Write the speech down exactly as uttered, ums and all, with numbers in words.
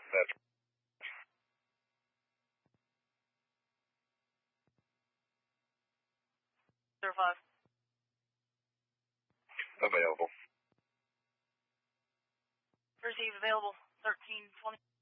That's zero five. available. Receive available thirteen twenty.